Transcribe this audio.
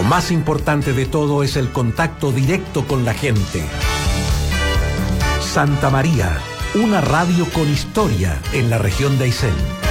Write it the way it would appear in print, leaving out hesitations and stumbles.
más importante de todo es el contacto directo con la gente. Santa María, una radio con historia en la región de Aysén.